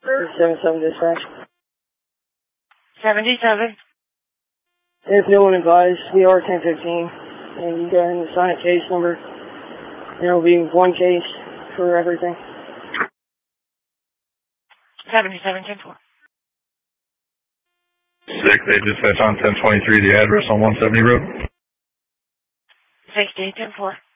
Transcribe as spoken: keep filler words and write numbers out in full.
seven seven dispatch. seventy-seven. If no one advised, we are ten fifteen, and you go ahead and assign a case number. There will be one case for everything. seventy-seven ten four. six eight dispatch on ten twenty-three, the address on one seventy road. six eight ten four.